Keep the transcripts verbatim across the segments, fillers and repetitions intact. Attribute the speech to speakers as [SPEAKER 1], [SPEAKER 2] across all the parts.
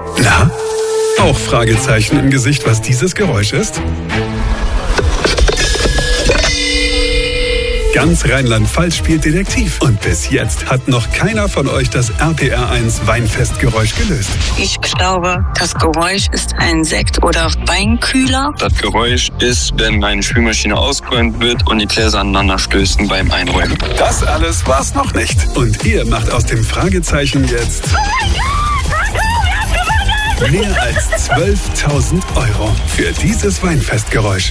[SPEAKER 1] Na? Auch Fragezeichen im Gesicht, was dieses Geräusch ist? Ganz Rheinland-Pfalz spielt Detektiv. Und bis jetzt hat noch keiner von euch das R P R eins Weinfestgeräusch gelöst.
[SPEAKER 2] Ich glaube, das Geräusch ist ein Sekt- oder Weinkühler.
[SPEAKER 3] Das Geräusch ist, wenn eine Spülmaschine ausgeräumt wird und die Gläser aneinander stößen beim Einräumen.
[SPEAKER 1] Das alles war's noch nicht. Und ihr macht aus dem Fragezeichen jetzt mehr als zwölftausend Euro für dieses Weinfestgeräusch.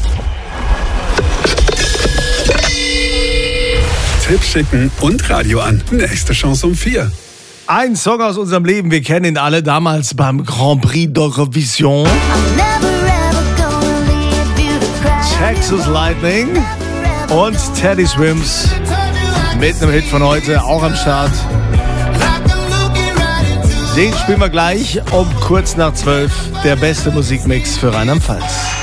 [SPEAKER 1] Tipp schicken und Radio an. Nächste Chance um vier.
[SPEAKER 4] Ein Song aus unserem Leben, wir kennen ihn alle, damals beim Grand Prix d'Eurovision. Texas Lightning und Teddy Swims mit einem Hit von heute, auch am Start. Den spielen wir gleich um kurz nach zwölf. Der beste Musikmix für Rheinland-Pfalz.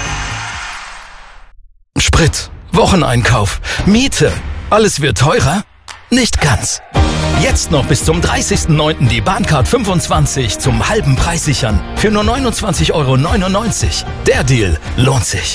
[SPEAKER 5] Sprit, Wocheneinkauf, Miete. Alles wird teurer? Nicht ganz. Jetzt noch bis zum dreißigsten neunten die Bahncard fünfundzwanzig zum halben Preis sichern. Für nur neunundzwanzig Euro neunundneunzig. Der Deal lohnt sich.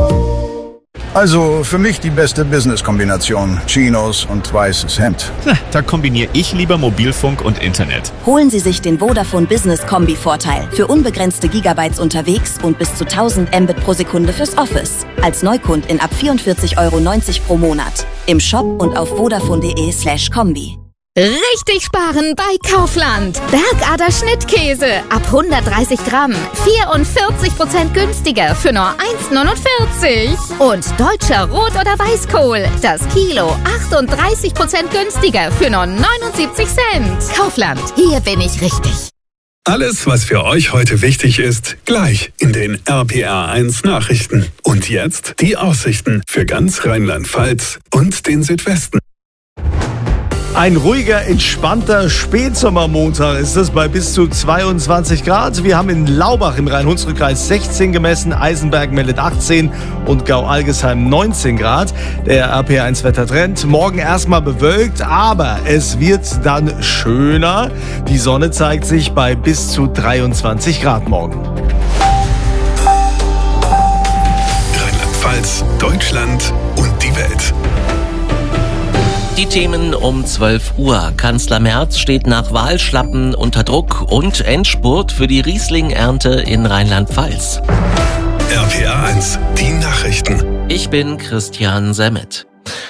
[SPEAKER 6] Also für mich die beste Business-Kombination. Chinos und weißes Hemd.
[SPEAKER 7] Da kombiniere ich lieber Mobilfunk und Internet.
[SPEAKER 8] Holen Sie sich den Vodafone Business Kombi-Vorteil. Für unbegrenzte Gigabytes unterwegs und bis zu tausend Mbit pro Sekunde fürs Office. Als Neukundin ab vierundvierzig Euro neunzig pro Monat. Im Shop und auf vodafone.de slash Kombi.
[SPEAKER 9] Richtig sparen bei Kaufland. Bergader Schnittkäse ab hundertdreißig Gramm. vierundvierzig Prozent günstiger für nur eins neunundvierzig. Und deutscher Rot- oder Weißkohl. Das Kilo achtunddreißig Prozent günstiger für nur neunundsiebzig Cent. Kaufland, hier bin ich richtig.
[SPEAKER 1] Alles, was für euch heute wichtig ist, gleich in den R P R eins Nachrichten. Und jetzt die Aussichten für ganz Rheinland-Pfalz und den Südwesten.
[SPEAKER 4] Ein ruhiger, entspannter Spätsommermontag ist es bei bis zu zweiundzwanzig Grad. Wir haben in Laubach im Rhein-Hunsrück-Kreis sechzehn gemessen, Eisenberg meldet achtzehn und Gau-Algesheim neunzehn Grad. Der R P R eins Wettertrend, morgen erstmal bewölkt, aber es wird dann schöner. Die Sonne zeigt sich bei bis zu dreiundzwanzig Grad morgen.
[SPEAKER 1] Rheinland-Pfalz, Deutschland und die Welt.
[SPEAKER 10] Die Themen um zwölf Uhr. Kanzler Merz steht nach Wahlschlappen unter Druck und Endspurt für die Riesling-Ernte in Rheinland-Pfalz.
[SPEAKER 1] R P R eins, die Nachrichten.
[SPEAKER 10] Ich bin Christian Semmet.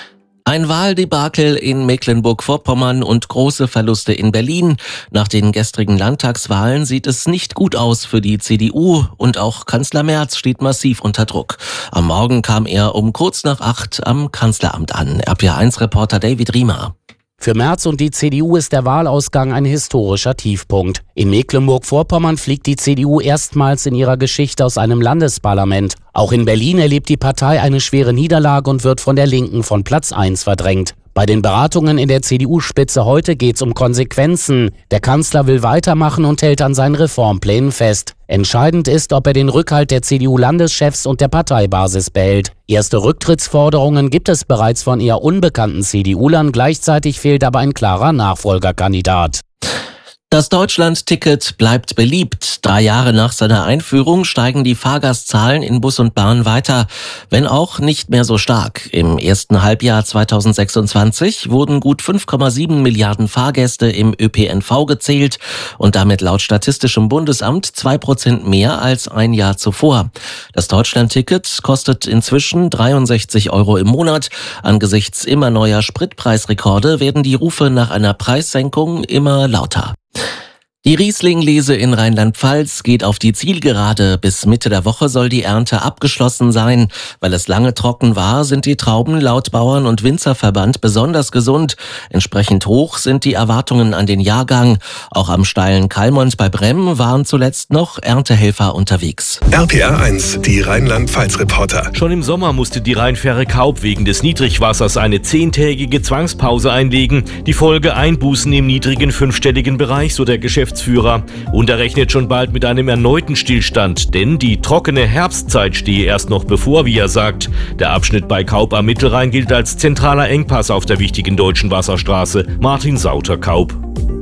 [SPEAKER 10] Ein Wahldebakel in Mecklenburg-Vorpommern und große Verluste in Berlin. Nach den gestrigen Landtagswahlen sieht es nicht gut aus für die C D U und auch Kanzler Merz steht massiv unter Druck. Am Morgen kam er um kurz nach acht am Kanzleramt an. R P R eins Reporter David Riemer.
[SPEAKER 11] Für Merz und die C D U ist der Wahlausgang ein historischer Tiefpunkt. In Mecklenburg-Vorpommern fliegt die C D U erstmals in ihrer Geschichte aus einem Landesparlament. Auch in Berlin erlebt die Partei eine schwere Niederlage und wird von der Linken von Platz eins verdrängt. Bei den Beratungen in der C D U-Spitze heute geht's um Konsequenzen. Der Kanzler will weitermachen und hält an seinen Reformplänen fest. Entscheidend ist, ob er den Rückhalt der C D U-Landeschefs und der Parteibasis behält. Erste Rücktrittsforderungen gibt es bereits von eher unbekannten C D U-Lern. Gleichzeitig fehlt aber ein klarer Nachfolgerkandidat.
[SPEAKER 10] Das Deutschland-Ticket bleibt beliebt. Drei Jahre nach seiner Einführung steigen die Fahrgastzahlen in Bus und Bahn weiter, wenn auch nicht mehr so stark. Im ersten Halbjahr zweitausendsechsundzwanzig wurden gut fünf Komma sieben Milliarden Fahrgäste im Ö P N V gezählt und damit laut Statistischem Bundesamt zwei Prozent mehr als ein Jahr zuvor. Das Deutschland-Ticket kostet inzwischen dreiundsechzig Euro im Monat. Angesichts immer neuer Spritpreisrekorde werden die Rufe nach einer Preissenkung immer lauter. Die Riesling-Lese in Rheinland-Pfalz geht auf die Zielgerade. Bis Mitte der Woche soll die Ernte abgeschlossen sein. Weil es lange trocken war, sind die Trauben laut Bauern- und Winzerverband besonders gesund. Entsprechend hoch sind die Erwartungen an den Jahrgang. Auch am steilen Kalmont bei Bremm waren zuletzt noch Erntehelfer unterwegs.
[SPEAKER 1] R P R eins, die Rheinland-Pfalz-Reporter.
[SPEAKER 12] Schon im Sommer musste die Rheinfähre Kaup wegen des Niedrigwassers eine zehntägige Zwangspause einlegen. Die Folge Einbußen im niedrigen fünfstelligen Bereich, so der Geschäftsführer. Und er rechnet schon bald mit einem erneuten Stillstand, denn die trockene Herbstzeit stehe erst noch bevor, wie er sagt. Der Abschnitt bei Kaup am Mittelrhein gilt als zentraler Engpass auf der wichtigen deutschen Wasserstraße. Martin Sauter, Kaup.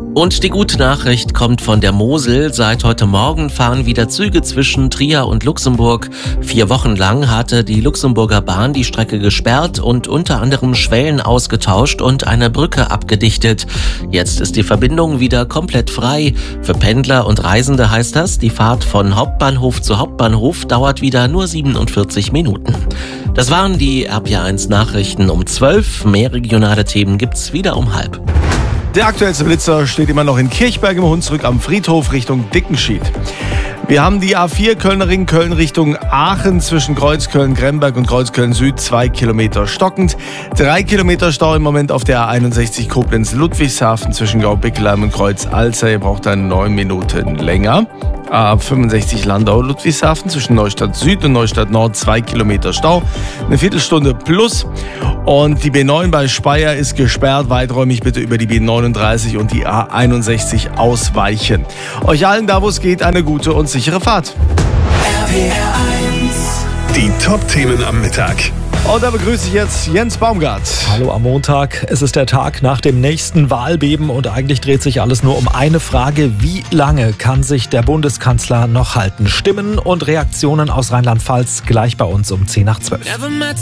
[SPEAKER 10] Und die gute Nachricht kommt von der Mosel. Seit heute Morgen fahren wieder Züge zwischen Trier und Luxemburg. Vier Wochen lang hatte die Luxemburger Bahn die Strecke gesperrt und unter anderem Schwellen ausgetauscht und eine Brücke abgedichtet. Jetzt ist die Verbindung wieder komplett frei. Für Pendler und Reisende heißt das, die Fahrt von Hauptbahnhof zu Hauptbahnhof dauert wieder nur siebenundvierzig Minuten. Das waren die R P R eins Nachrichten um zwölf. Mehr regionale Themen gibt's wieder um halb.
[SPEAKER 4] Der aktuellste Blitzer steht immer noch in Kirchberg im Hunsrück am Friedhof Richtung Dickenschied. Wir haben die A vier Kölner Ring, Köln Richtung Aachen zwischen Kreuzköln-Gremberg und Kreuzköln-Süd, zwei Kilometer stockend. Drei Kilometer Stau im Moment auf der A einundsechzig Koblenz-Ludwigshafen zwischen Gaubickelheim und Kreuz-Alzey. Ihr braucht dann neun Minuten länger. A fünfundsechzig Landau-Ludwigshafen zwischen Neustadt Süd und Neustadt Nord, zwei Kilometer Stau, eine Viertelstunde plus. Und die B neun bei Speyer ist gesperrt, weiträumig bitte über die B neununddreißig und die A einundsechzig ausweichen. Euch allen da, wo es geht, eine gute und sichere Fahrt.
[SPEAKER 1] R P R eins. Die Top-Themen am Mittag.
[SPEAKER 4] Und da begrüße ich jetzt Jens Baumgart.
[SPEAKER 13] Hallo am Montag. Es ist der Tag nach dem nächsten Wahlbeben und eigentlich dreht sich alles nur um eine Frage. Wie lange kann sich der Bundeskanzler noch halten? Stimmen und Reaktionen aus Rheinland-Pfalz gleich bei uns um zehn nach zwölf.